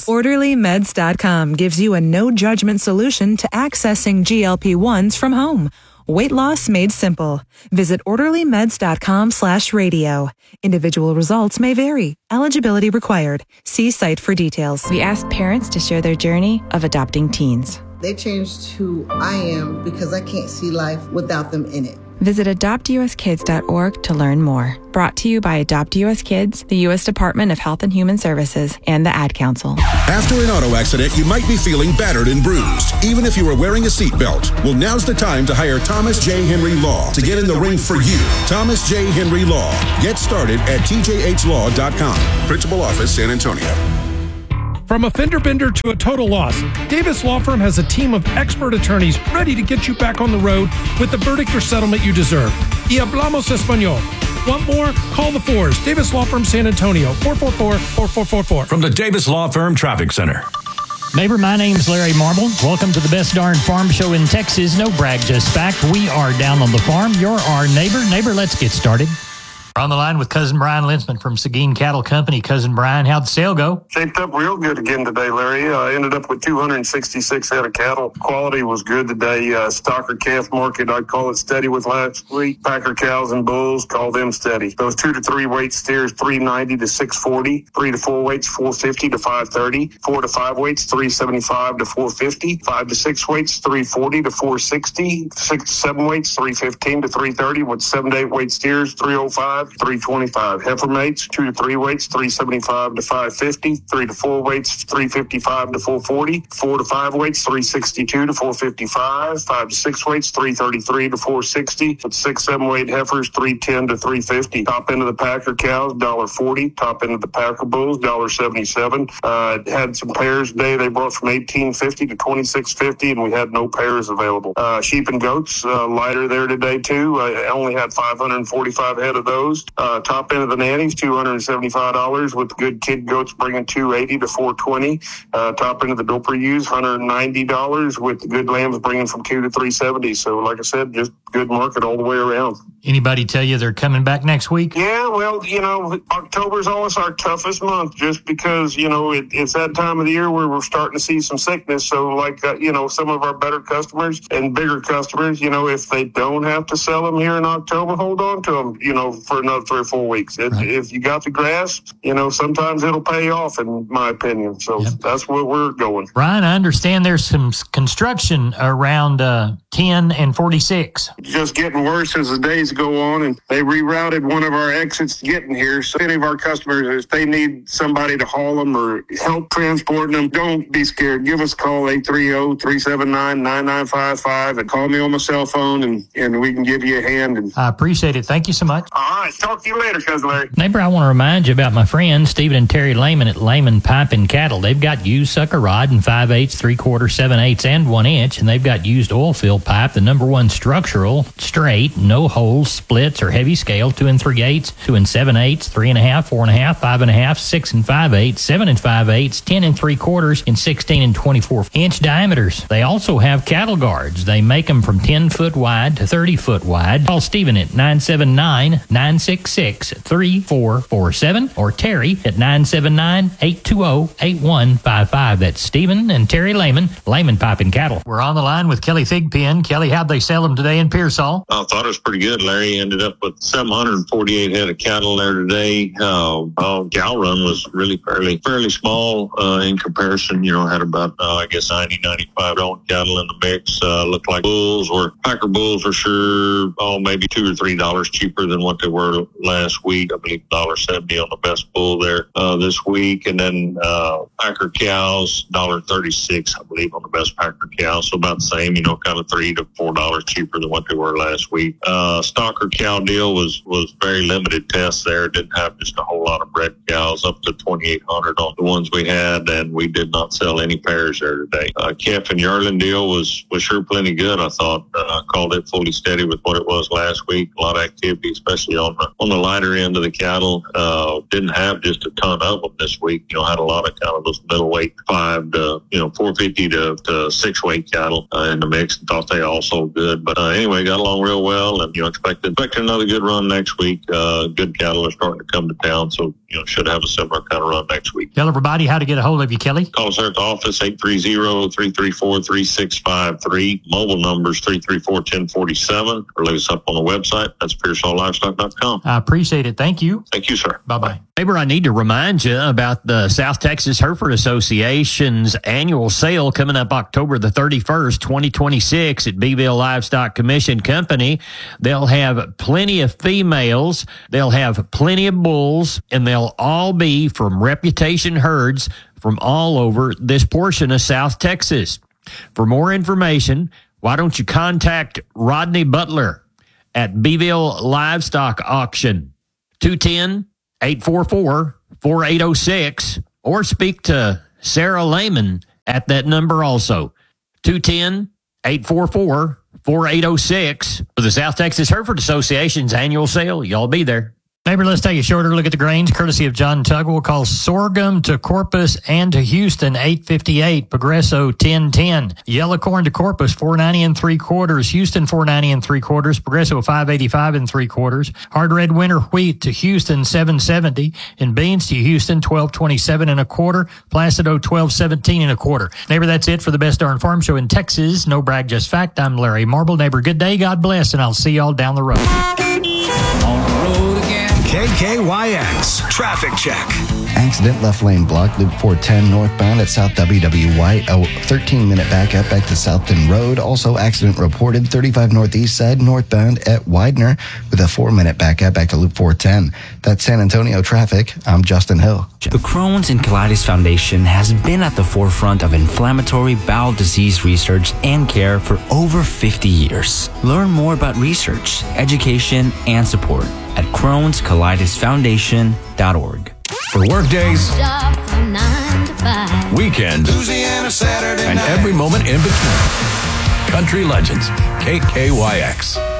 symptoms. OrderlyMeds.com gives you a no-judgment solution to accessing GLP-1s from home. Weight loss made simple. Visit OrderlyMeds.com/radio. Individual results may vary. Eligibility required. See site for details. We asked parents to share their journey of adopting teens. They changed who I am because I can't see life without them in it. Visit AdoptUSKids.org to learn more. Brought to you by Adopt US Kids, the U.S. Department of Health and Human Services, and the Ad Council. After an auto accident, you might be feeling battered and bruised, even if you are wearing a seatbelt. Well, now's the time to hire Thomas J. Henry Law to get in the ring for you. Thomas J. Henry Law. Get started at tjhlaw.com. Principal Office, San Antonio. From a fender bender to a total loss, Davis Law Firm has a team of expert attorneys ready to get you back on the road with the verdict or settlement you deserve. Y hablamos español. Want more? Call the Fours. Davis Law Firm, San Antonio, 444-4444. From the Davis Law Firm Traffic Center. Neighbor, my name's Larry Marble. Welcome to the best darn farm show in Texas. No brag, just fact. We are down on the farm. You're our neighbor. Neighbor, let's get started. We're on the line with Cousin Brian Linsman from Seguin Cattle Company. Cousin Brian, how'd the sale go? Shaped up real good again today, Larry. I ended up with 266 head of cattle. Quality was good today. Stocker calf market, I'd call it steady with last week. Packer cows and bulls, call them steady. Those 2 to 3 weight steers, 390 to 640. 3 to 4 weights, 450 to 530. 4 to 5 weights, 375 to 450. 5 to 6 weights, 340 to 460. 6 to 7 weights, 315 to 330. With 7 to 8 weight steers, 305. 325. Heifer mates, 2 to 3 weights, 375 to 550. 3 to 4 weights, 355 to 440. 4 to 5 weights, 362 to 455. 5 to 6 weights, 333 to 460. With 6, 7 weight heifers, 310 to 350. Top end of the Packer cows, $1.40. Top end of the Packer bulls, $1.77. Had some pairs today. They brought from $18.50 to $26.50, and we had no pairs available. Sheep and goats, lighter there today too. I only had 545 head of those. Top end of the nannies, $275, with good kid goats bringing $280 to $420. Top end of the doper ewes, $190, with the good lambs bringing from $2 to $370. So, like I said, just good market all the way around. Anybody tell you they're coming back next week? Yeah, well, October's always our toughest month just because, it's that time of the year where we're starting to see some sickness. So, some of our better customers and bigger customers, if they don't have to sell them here in October, hold on to them, for another 3 or 4 weeks. If you got the grass, sometimes it'll pay off, in my opinion. So That's where we're going. Brian, I understand there's some construction around 10 and 46. Just getting worse as the days go on, and they rerouted one of our exits getting here. So any of our customers, if they need somebody to haul them or help transporting them, don't be scared. Give us a call, 830-379-9955, and call me on my cell phone, and we can give you a hand. I appreciate it. Thank you so much. All right. Talk to you later, Cousin Larry. Neighbor, I want to remind you about my friends, Stephen and Terry Lehman at Lehman Pipe and Cattle. They've got used sucker rod in 5/8, 3/4, 7/8, and 1 inch, and they've got used oil fill pipe, the #1 structural, straight, no holes, splits, or heavy scale, 2 3/8, 2 7/8, 3.5, 4.5, 5.5, 6 5/8, 7 5/8, 10 3/4, and 16 24 inch diameters. They also have cattle guards. They make them from 10 foot wide to 30 foot wide. Call Stephen at 979-966-3447 or Terry at 979-820-8155. That's Stephen and Terry Lehman, Lehman Pipe and Cattle. We're on the line with Kelly Thigpen. Kelly, how'd they sell them today in Pearsall? I thought it was pretty good, Larry. Ended up with 748 head of cattle there today. Gal run was really fairly small in comparison. Had about, 90, 95 cattle in the mix. Looked like Packer bulls were sure, maybe $2 or $3 cheaper than what they were last week. I believe $1.70 on the best bull there this week. And then Packer cows, $1.36, I believe, on the best Packer cows. So about the same, kind of $3 to $4 cheaper than what they were last week. Stocker cow deal was very limited tests there. Didn't have just a whole lot of bred cows, up to 2,800 on the ones we had, and we did not sell any pairs there today. Calf and yearling deal was sure plenty good. I thought I called it fully steady with what it was last week. A lot of activity, especially on on the lighter end of the cattle. Didn't have just a ton of them this week. Had a lot of kind of those middleweight 5 to 450 to 6 weight cattle in the mix. Thought they all sold good, but anyway, got along real well, and expected another good run next week. Good cattle are starting to come to town, so should have a similar kind of run next week. Tell everybody how to get a hold of you, Kelly. Call us at the office 830-334-3653. Mobile numbers 334-1047, or look us up on the website. That's PearsallLivestock.com. I appreciate it. Thank you. Thank you, sir. Bye-bye. Neighbor, I need to remind you about the South Texas Hereford Association's annual sale coming up October the 31st, 2026 at Beeville Livestock Commission Company. They'll have plenty of females, they'll have plenty of bulls, and they'll all be from reputation herds from all over this portion of South Texas. For more information, why don't you contact Rodney Butler at Beeville Livestock Auction, 210-844-4806, or speak to Sarah Lehman at that number also, 210-844-4806 for the South Texas Hereford Association's annual sale. Y'all be there. Neighbor, let's take a shorter look at the grains, courtesy of John Tugwell. Call sorghum to Corpus and to Houston, 858, Progresso 1010. Yellow corn to Corpus, 490 3/4. Houston, 490 3/4. Progresso 585 3/4. Hard red winter wheat to Houston, 770. And beans to Houston, 1227 1/4. Placido, 1217 1/4. Neighbor, that's it for the Best Darn Farm Show in Texas. No brag, just fact. I'm Larry Marble. Neighbor, good day, God bless, and I'll see y'all down the road. KKYX Traffic Check. Accident left lane blocked, Loop 410 northbound at South WWY. A 13-minute backup back to Southton Road. Also, accident reported 35 northeast side northbound at Widener with a 4-minute backup back to Loop 410. That's San Antonio traffic. I'm Justin Hill. The Crohn's and Colitis Foundation has been at the forefront of inflammatory bowel disease research and care for over 50 years. Learn more about research, education, and support at Crohn'sColitisFoundation.org. For workdays, weekends, Louisiana Saturday and night. every moment in between. Country Legends, KKYX.